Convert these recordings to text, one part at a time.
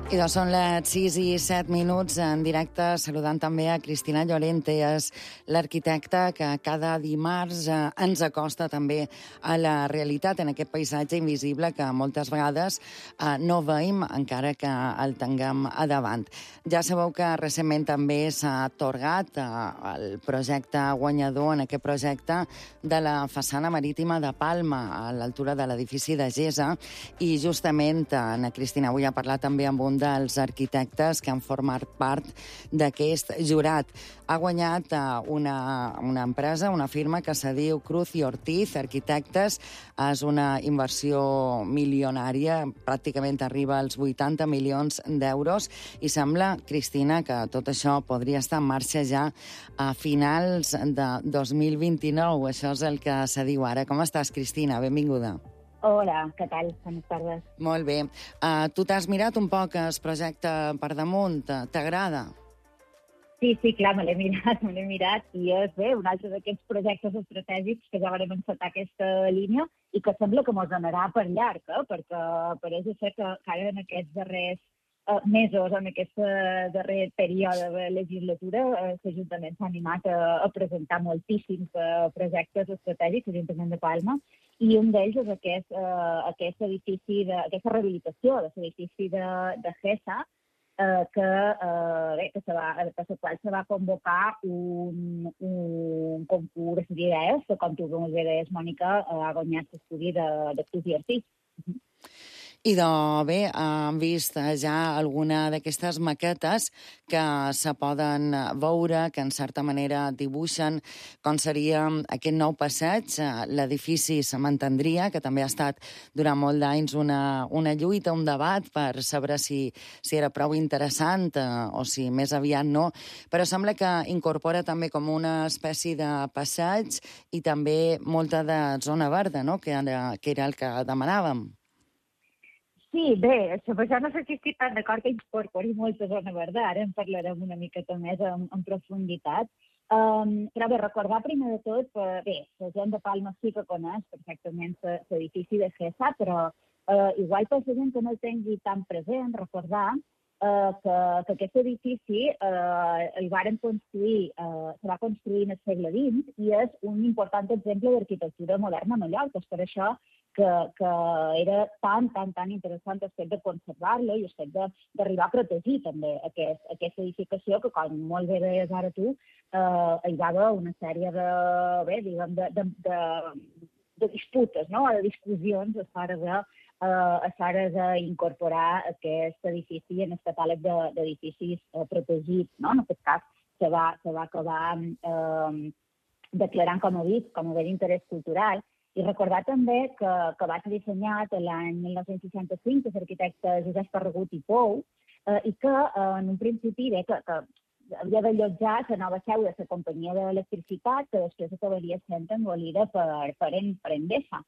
I doncs són les 6 i 7 minuts en directe, saludant també a Cristina Llorente, és l'arquitecta que cada dimarts ens acosta també a la realitat en aquest paisatge invisible que moltes vegades no veiem encara que el tinguem a davant. Ja sabeu que recentment també s'ha atorgat el projecte guanyador en aquest projecte de la façana marítima de Palma, a l'altura de l'edifici de Gesa, i justament Ana Cristina avui ha parlat també amb un dels arquitectes que han format part d'aquest jurat. Ha guanyat una empresa, una firma que se diu Cruz i Ortiz Arquitectes. És una inversió milionària, pràcticament arriba als 80 milions d'euros, i sembla, Cristina, que tot això podria estar en marxa ja a finals de 2029. Això és el que se diu ara. Com estàs, Cristina? Benvinguda. Hola, què tal? Bones tardes. Molt bé. Tu t'has mirat un poc el projecte per damunt? T'agrada? Sí, clar, me l'he mirat i és bé, un altre d'aquests projectes estratègics que ja vam encetar aquesta línia i que sembla que mos anarà per llarg, perquè pareix ser que ara en aquests darrers mesos, en aquest darrer període de legislatura, l'Ajuntament s'ha animat a presentar moltíssims projectes estratègics, l'Ajuntament de Palma, i un d'ells és aquest edifici, aquesta rehabilitació de l'edifici de Gesa, per la qual se va convocar un concurs d'idees, que com tu bé deies, Mònica, ha guanyat l'estudi de Cruz i Ortiz. I bé, hem vist ja alguna d'aquestes maquetes que se poden veure, que en certa manera dibuixen com seria aquest nou passeig. L'edifici se mantindria, que també ha estat durant molt d'anys una lluita, un debat per saber si era prou interessant o si més aviat no, però sembla que incorpora també com una espècie de passeig i també molta de zona verda, no?, que era el que demanàvem. Sí, bé, sobre això no sé si estic tan d'acord que incorpori molta zona verda, ara en parlarem una miqueta més en profunditat. Però bé, recordar primer de tot, bé, la gent de Palma sí que coneix perfectament l'edifici de Gesa, però igual per la gent que no el tingui tan present, recordar que aquest edifici se va construir en el segle XX i és un important exemple d'arquitectura moderna a Mallorca. És per això que era tan interessant el fet de conservar-lo i el fet d'arribar a protegir també aquesta edificació que, com molt bé deies ara tu, hi va haver una sèrie de disputes, no?, de discussions a l'hora d'incorporar aquest edifici en el catàleg d'edificis protegits, no? En aquest cas se va acabar declarant com a bé d'interès cultural. I recordar també que va ser dissenyat l'any 1965 per l'arquitecte Josep Ferragut i Pou i que en un principi que havia d'allotjar la nova seu de la companyia d'electricitat que després acabaria sent engolida per Endesa.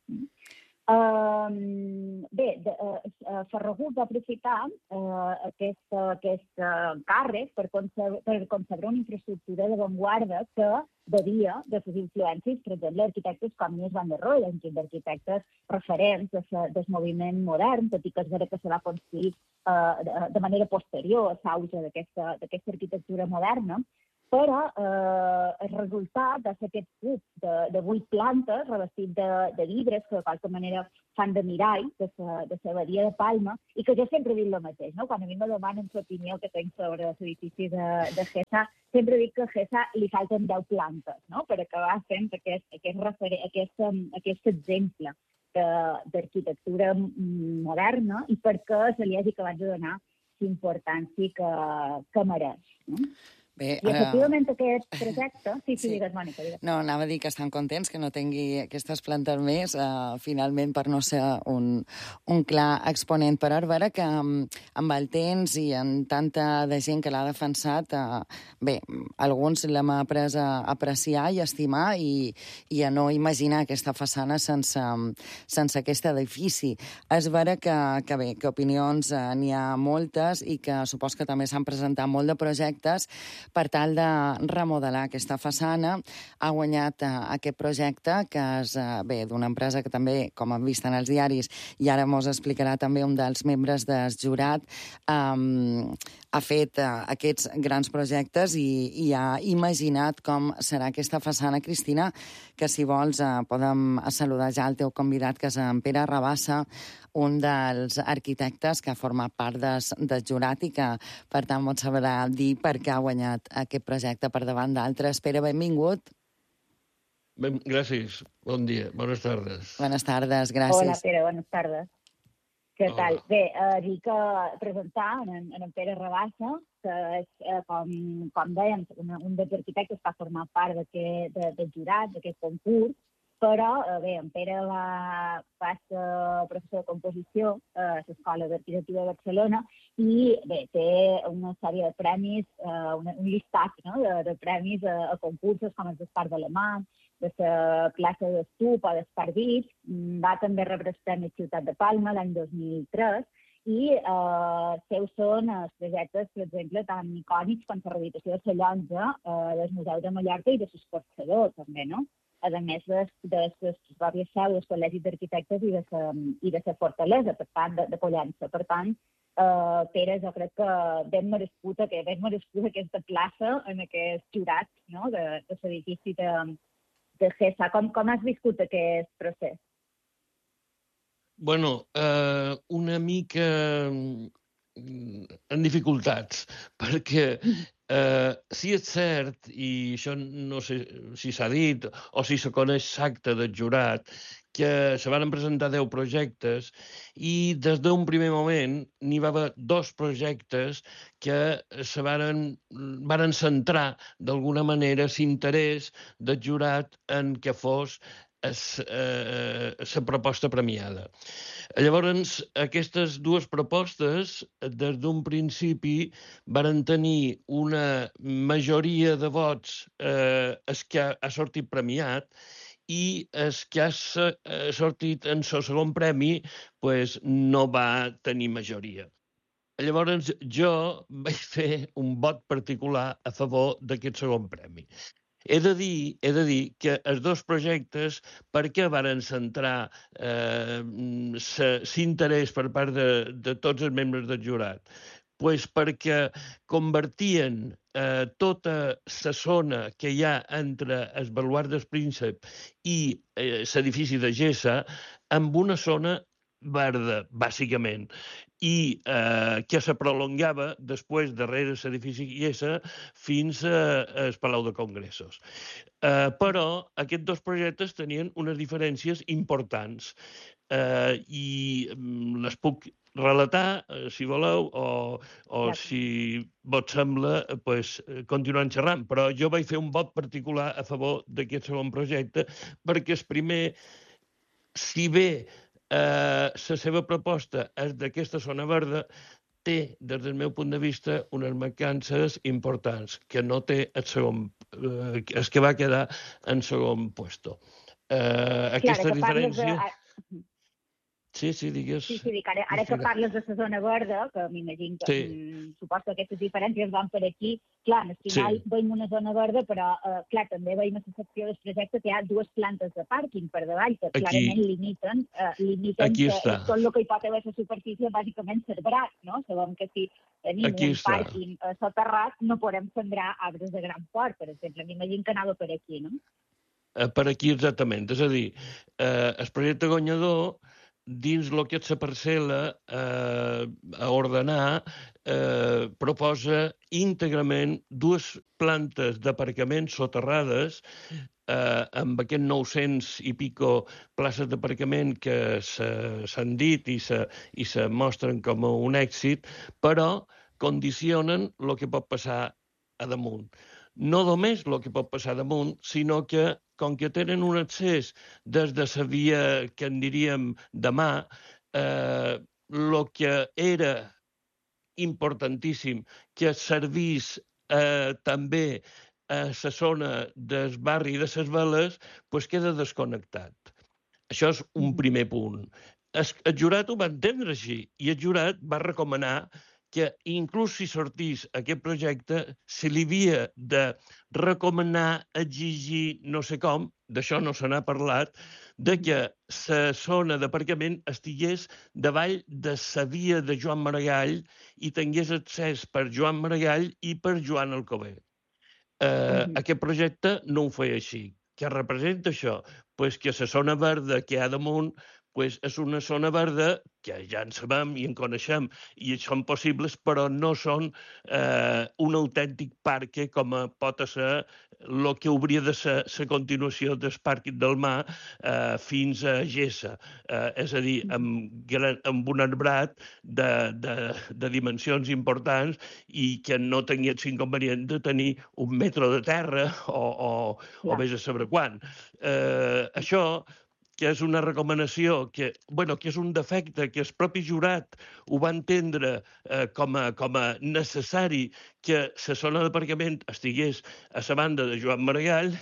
Bé, Ferragut va aprofitar aquest càrrec per concebre una infraestructura d'avantguarda que bevia de les influències, per exemple, d'arquitectes com Mies van der Rohe, d'arquitectes referents del moviment modern, tot i que és vera que se va construir de manera posterior a l'auge d'aquesta arquitectura moderna, però el resultat va ser aquest cub de 8 plantes revestit de vidres que de qualque manera fan de mirall de la badia de Palma i que jo sempre dic el mateix, no? Quan a mi me demanen l'opinió que tinc sobre l'edifici de Gesa, sempre dic que a Gesa li falten 10 plantes, no?, per acabar fent aquest exemple d'arquitectura moderna i perquè se li hagi acabat de donar l'importància que mereix, no? Bé, I efectivament aquest projecte... Sí, digues, Mònica, digues. No, anava a dir que estan contents que no tingui aquestes plantes més, finalment, per no ser un clar exponent. Però ara veure que amb el temps i amb tanta de gent que l'ha defensat, bé, alguns l'hem après a apreciar i estimar i a no imaginar aquesta façana sense aquest edifici. És vera que opinions n'hi ha moltes i que supos que també s'han presentat molt de projectes, per tal de remodelar aquesta façana. Ha guanyat aquest projecte, que és d'una empresa que també, com hem vist en els diaris, i ara mos explicarà també un dels membres del jurat, ha fet aquests grans projectes i ha imaginat com serà aquesta façana. Cristina, que si vols podem saludar ja el teu convidat, que és en Pere Rabassa, un dels arquitectes que ha format part del jurat i que, per tant, ens sabrà dir per què ha guanyat aquest projecte per davant d'altres. Pere, benvingut. Gràcies. Bon dia. Bones tardes. Bones tardes, gràcies. Hola, Pere, bones tardes. Què tal? Bé, dic que presentar en Pere Rabassa, que és, com dèiem, un dels arquitectes que ha format part del jurat, d'aquest concurs, però, bé, en Pere va ser professor de composició a l'Escola d'Arquitectura de Barcelona i, bé, té una sèrie de premis, un llistat de premis a concursos com els d'Espart d'Alemany, de la classe d'Estup o d'Espardit. Va també rebre el Premi Ciutat de Palma l'any 2003 i seus són els projectes, per exemple, tan icònics com la rehabilitació de la llotja del Museu de Mallorca i de l'Escorxador, també, no? A més de les pròpies seus dels col·legis d'arquitectes i de la fortalesa, per tant, de Pollença. Per tant, Pere, jo crec que ben merescut aquesta plaça en aquest jurat de l'edifici de GESA. Com has viscut aquest procés? Bueno, una mica en dificultats, perquè sí és cert, i això no sé si s'ha dit o si se coneix l'acte del jurat, que se van presentar 10 projectes i des d'un primer moment n'hi va haver 2 projectes que se varen centrar d'alguna manera l'interès del jurat en què fos la proposta premiada. Llavors, aquestes 2 propostes, des d'un principi, varen tenir una majoria de vots el que ha sortit premiat i el que ha sortit en el segon premi no va tenir majoria. Llavors, jo vaig fer un vot particular a favor d'aquest segon premi. He de dir que els 2 projectes, per què varen centrar l'interès per part de tots els membres del jurat? Perquè convertien tota la zona que hi ha entre el baluard del Príncep i l'edifici de GESA en una zona verda, bàsicament, i que se prolongava després darrere l'edifici GESA fins al Palau de Congressos. Però aquests 2 projectes tenien unes diferències importants i les puc relatar, si voleu, o si vos sembla, continuant xerrant. Però jo vaig fer un vot particular a favor d'aquest segon projecte, perquè el primer, si bé la seva proposta és d'aquesta zona verda, té, des del meu punt de vista, unes mancances importants, que no té el que va quedar en segon puesto. Aquesta diferència... Sí, digues. Sí, dic, ara que parles de la zona verda, que m'imagino que suposo que aquestes diferències van per aquí, clar, al final veiem una zona verda, però clar, també veiem a la secció del projecte que hi ha 2 plantes de pàrquing per davall, que clarament limiten tot el que hi pot haver a la superfície, bàsicament cerbrat, no? Sabem que si tenim un pàrquing soterrat no podem sembrar arbres de gran port, per exemple. M'imagino que anava per aquí, no? Per aquí, exactament. És a dir, el projecte guanyador, dins el que és la parcel·la a ordenar, proposa íntegrament 2 plantes d'aparcament soterrades amb aquests 900 i pico places d'aparcament que s'han dit i se mostren com un èxit, però condicionen el que pot passar a damunt. No només el que pot passar damunt, sinó que, com que tenen un accés des de la via que en diríem de mà, el que era importantíssim que servís també a la zona del barri de les Veles, queda desconnectat. Això és un primer punt. El jurat ho va entendre així i el jurat va recomanar que inclús si sortís aquest projecte, se li havia de recomanar, exigir, no sé com, d'això no se n'ha parlat, de que la zona d'aparcament estigués davall de la via de Joan Maragall i tingués accés per Joan Maragall i per Joan Alcover. Aquest projecte no ho feia així. Què representa això? Pues que la zona verda que hi ha damunt és una zona verda que ja en sabem i en coneixem i són possibles, però no són un autèntic parc com pot ser el que hauria de ser la continuació del Parc del Mar fins a Gessa. És a dir, amb un arbrat de dimensions importants i que no tenia l'inconvenient de tenir 1 metre de terra o vés a saber quan. Això que és una recomanació, que és un defecte, que el propi jurat ho va entendre com a necessari que la zona d'aparcament estigués a la banda de Joan Maragall,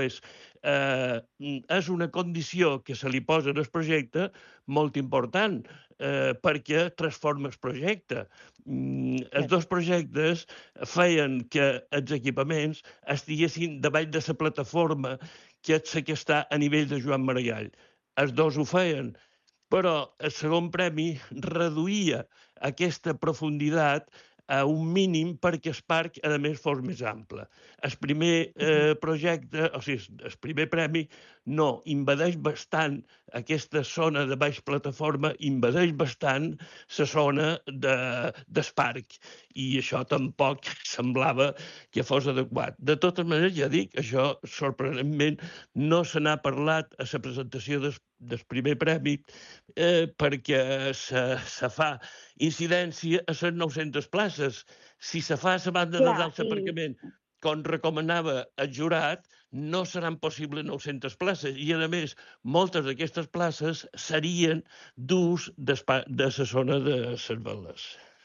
és una condició que se li posa en el projecte molt important, perquè transforma el projecte. Els dos projectes feien que els equipaments estiguessin davall de la plataforma que és la que està a nivell de Joan Maragall. Els dos ho feien, però el segon premi reduïa aquesta profunditat a un mínim perquè el parc, a més, fos més ample. El primer projecte, o sigui, el primer premi, no, invadeix bastant aquesta zona de baix plataforma, invadeix bastant la zona del parc, i això tampoc semblava que fos adequat. De totes maneres, ja dic, això sorprenentment no se n'ha parlat a la presentació del primer premi perquè se fa incidència a les 900 places. Si se fa a la banda de dalt l'aparcament, com recomanava el jurat, no seran possibles 900 places. I, a més, moltes d'aquestes places serien d'ús de la zona de les veles.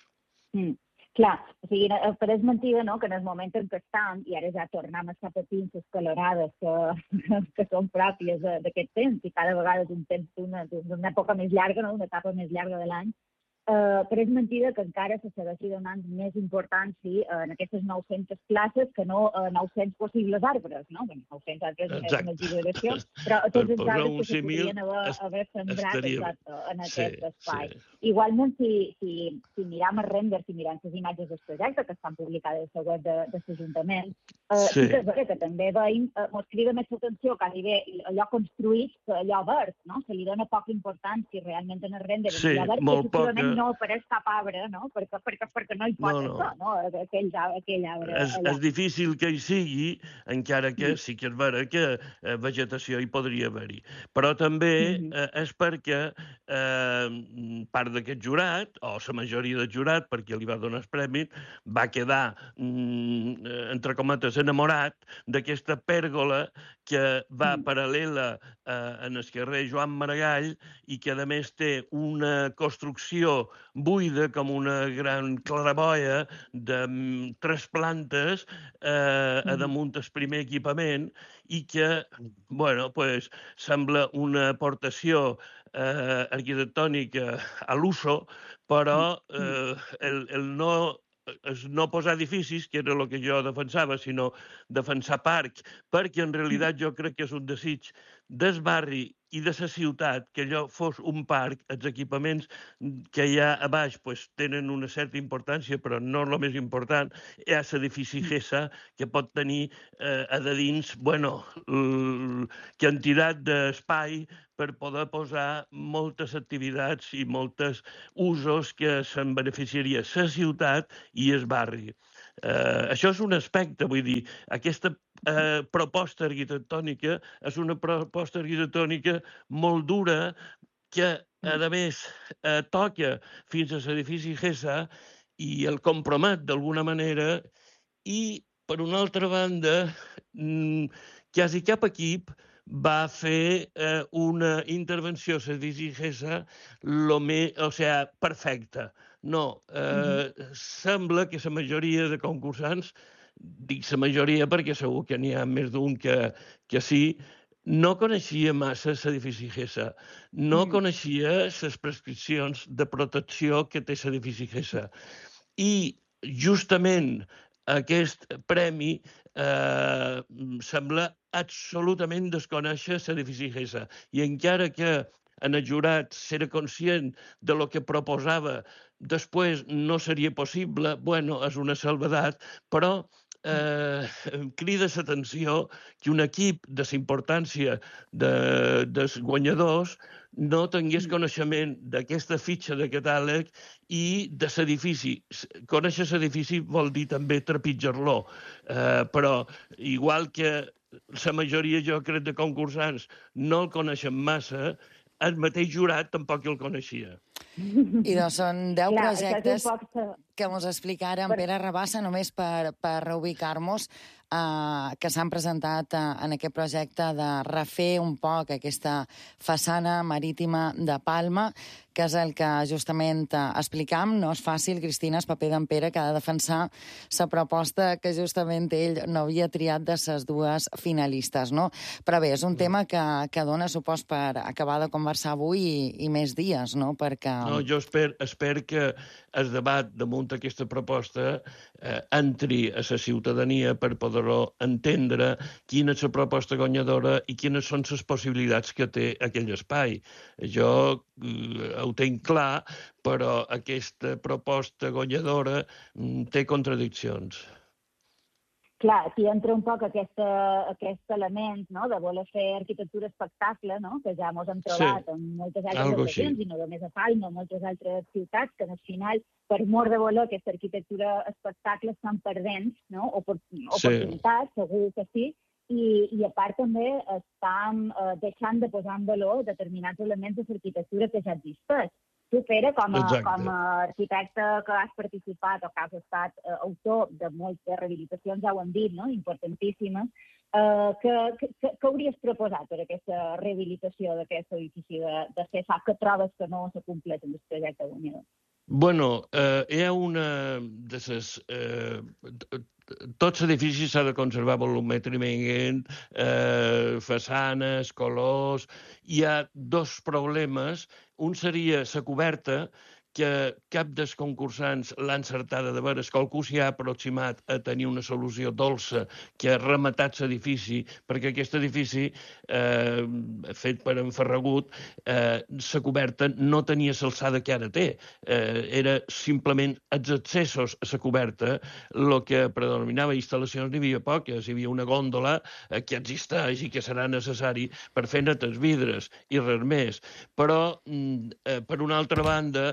Clar, o sigui, però és mentida, no?, que en el moment en què estem, i ara ja tornem a estar patint les calorades que són pròpies d'aquest temps, i cada vegada és un temps d'una època més llarga, no?, una etapa més llarga de l'any, però és mentida que encara se segueixi donant més importància en aquestes 900 places que no 900 possibles arbres, no? 900 arbres és una exageració, però tots els arbres que se podrien haver sembrat en aquest espai. Igualment, si miram el render, si mirem les imatges del projecte que estan publicades a la web de l'Ajuntament, sí que és vera que també veiem, ens crida més l'atenció que allò construït que allò verd, no? Se li dona poca importància realment en el render. Sí, molt poca. No apareix cap arbre, no? Perquè no hi pot estar, no? Aquell arbre. És difícil que hi sigui, encara que sí que és vera que vegetació hi podria haver-hi. Però també és perquè part d'aquest jurat, o la majoria del jurat, perquè li va donar el premi, va quedar, entre cometes, enamorat d'aquesta pèrgola que va paral·lela en el carrer Joan Maragall i que, a més, té una construcció buida com una gran claraboia de 3 plantes a damunt del primer equipament i que, sembla una aportació arquitectònica a l'uso, però el no posar edificis, que era el que jo defensava, sinó defensar parc, perquè en realitat jo crec que és un desig del barri i de la ciutat que allò fos un parc. Els equipaments que hi ha a baix tenen una certa importància, però no el més important. Hi ha l'edifici Gessa, que pot tenir a dins quantitat d'espai per poder posar moltes activitats i molts usos que se'n beneficiaria la ciutat i el barri. Això és un aspecte, vull dir, aquesta proposta arquitectònica és una proposta arquitectònica molt dura que, a més, toca fins a l'edifici Gessa i el compromet d'alguna manera i, per una altra banda, quasi cap equip va fer una intervenció a l'edifici Gessa perfecta. No, sembla que la majoria de concursants, dic la majoria perquè segur que n'hi ha més d'un que sí, no coneixia massa l'edifici Gessa, no coneixia les prescripcions de protecció que té l'edifici Gessa. I justament aquest premi sembla absolutament desconèixer l'edifici Gesa. I encara que en el jurat s'era conscient de lo que proposava, després no seria possible, bueno, és una salvedat, però crida l'atenció que un equip de la importància dels guanyadors no tingués coneixement d'aquesta fitxa de catàleg i de l'edifici. Conèixer l'edifici vol dir també trepitjar-lo, però igual que la majoria, jo crec, de concursants no el coneixen massa, el mateix jurat tampoc el coneixia. I doncs són 10 Clar, projectes això és un poc... que ens explica ara en Pere Rabassa, només per reubicar-nos, que s'han presentat en aquest projecte de refer un poc aquesta façana marítima de Palma, que és el que justament explicam. No és fàcil, Cristina, és paper d'en Pere, que ha de defensar la proposta que justament ell no havia triat de les dues finalistes, no? Però bé, és un tema que dona supòs per acabar de conversar avui i més dies, no? Perquè... No, jo espero que el debat damunt aquesta proposta entri a la ciutadania per poder-ho entendre quina és la proposta guanyadora i quines són les possibilitats que té aquell espai. Jo ho tenc clar, però aquesta proposta guanyadora té contradiccions. Clar, aquí entra un poc aquest element, no?, de voler fer arquitectura espectacle, no?, que ja ens hem trobat en moltes altres ocasions, i no només a Palma, en moltes altres ciutats, que al final, per mort de voler aquesta arquitectura espectacle, estan perdent, no?, oportunitats, segur que sí, i a part també estan deixant de posar en valor determinats elements de l'arquitectura que ja existeix. Tu, Pere, com a arquitecte que has participat o que has estat autor de moltes rehabilitacions, ja ho hem dit, no?, importantíssimes, què hauries proposat per aquesta rehabilitació d'aquest edifici de CESA que trobes que no s'ha complet en el projecte guanyador? Bueno, hi ha una de les... Tots els edificis s'ha de conservar volumètricament, façanes, colors... Hi ha dos problemes. Un seria la coberta, que cap dels concursants l'ha encertada de veure. Qualcú s'hi ha aproximat a tenir una solució dolça que ha rematat l'edifici, perquè aquest edifici, fet per en Ferragut, la coberta no tenia l'alçada que ara té. Era simplement els accessos a la coberta el que predominava. Instal·lacions n'hi havia poques. Hi havia una góndola que existeix i que serà necessari per fer net els vidres i res més. Però, per una altra banda,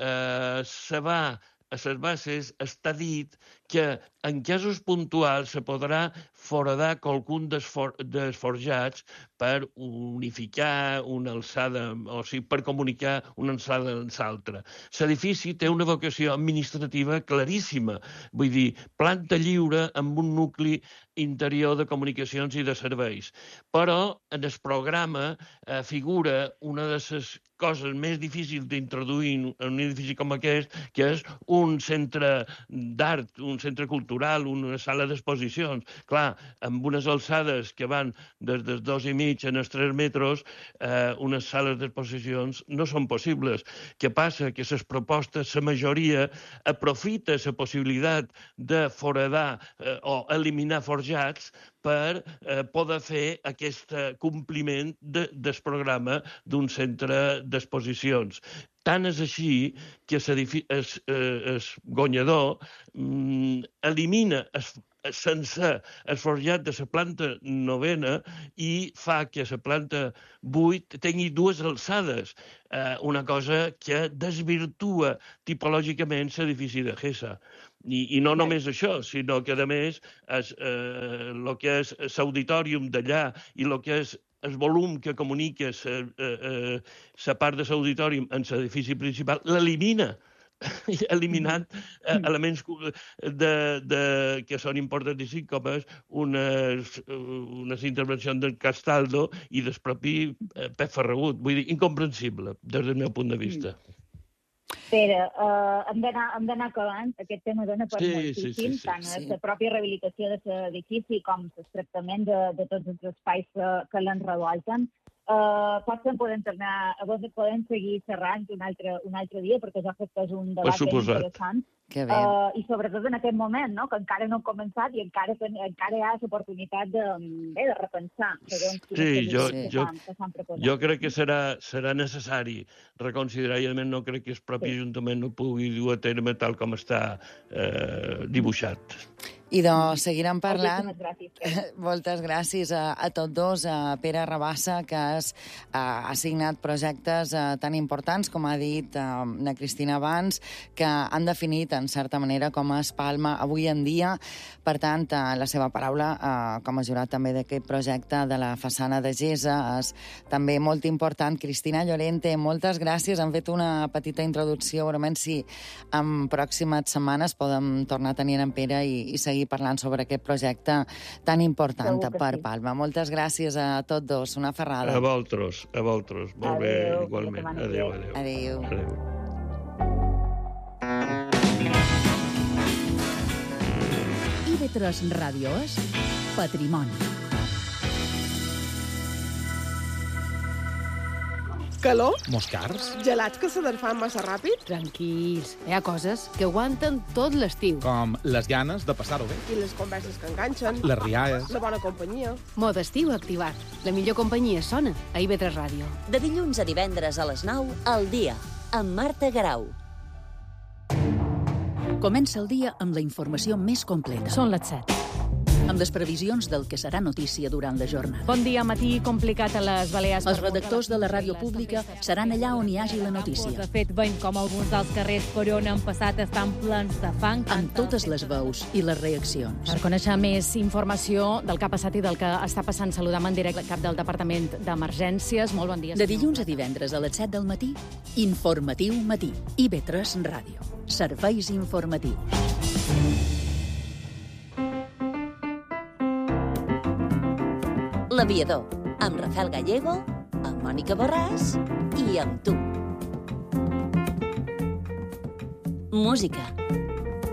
se va a les bases està dit que en casos puntuals se podrà foradar qualcun dels forjats per unificar una alçada, o sigui, per comunicar una alçada amb l'altra. L'edifici té una vocació administrativa claríssima, vull dir, planta lliure amb un nucli interior de comunicacions i de serveis. Però en el programa figura una de les coses més difícils d'introduir en un edifici com aquest, que és un centre d'art, un centre cultural, una sala d'exposicions. Clar, amb unes alçades que van des dels 2,5 als 3 metres, unes sales d'exposicions no són possibles. Què passa? Que les propostes, la majoria, aprofita la possibilitat de foradar o eliminar forjats per poder fer aquest compliment del programa d'un centre d'exposicions. Tant és així que el guanyador elimina sense el forjat de la planta novena i fa que la planta 8 tingui dues alçades, una cosa que desvirtua tipològicament l'edifici de Gesa. I no només això, sinó que, a més, el que és l'auditorium d'allà i el que és el volum que comunica la part de l'auditorium en l'edifici principal, l'elimina, eliminant elements que són importantíssims, com és unes intervencions del Castaldo i del propi Pep Ferragut. Vull dir, incomprensible, des del meu punt de vista. Pere, hem d'anar acabant. Aquest tema dona per moltíssim, tant la pròpia rehabilitació de l'edifici com el tractament de tots els espais que l'enrevolten. Potser podem seguir xerrant un altre dia, perquè ja crec que és un debat interessant. Que bé. I sobretot en aquest moment, no?, que encara no hem començat i encara hi ha l'oportunitat de repensar. Sí, jo crec que serà necessari reconsiderar, i a més no crec que el propi Ajuntament no pugui dur a terme tal com està dibuixat. I doncs seguirem parlant. Moltes gràcies a tots dos, a Pere Rabassa, que ha signat projectes tan importants, com ha dit na Cristina abans, que han definit, en certa manera, com es Palma avui en dia. Per tant, la seva paraula, com a jurat també d'aquest projecte de la façana de Gesa, és també molt important. Cristina Llorente, moltes gràcies. Han fet una petita introducció. Veurem si en pròximes setmanes podem tornar a tenir en Pere i seguir parlant sobre aquest projecte tan important per Palma. Moltes gràcies a tots dos. Una ferrada. A vosaltres. Molt bé, igualment. Adéu. Adéu. IB3 Ràdio és Patrimoni. Calor? Moscars? Gelats que se desfan massa ràpid? Tranquils, hi ha coses que aguanten tot l'estiu. Com les ganes de passar-ho bé. I les converses que enganxen. Les rialles. La bona companyia. Mode estiu activat. La millor companyia sona a IB3 Ràdio. De dilluns a divendres a les 9, al dia, amb Marta Garau. Comença el dia amb la informació més completa. Són les 7. Amb les previsions del que serà notícia durant la jornada. Bon dia, matí complicat a les Balears. Els redactors de la ràdio pública seran allà on hi hagi la notícia. De fet, veiem com alguns dels carrers per on han passat estan plens de fang. Amb totes les veus i les reaccions. Per conèixer més informació del que ha passat i del que està passant, saludam en directe el cap del Departament d'Emergències. Molt bon dia. De dilluns a divendres a les 7 del matí, Informatiu Matí. IB3 Ràdio. Serveis informatius. L'Aviador, amb Rafael Gallego, amb Mònica Borràs i amb tu. Música.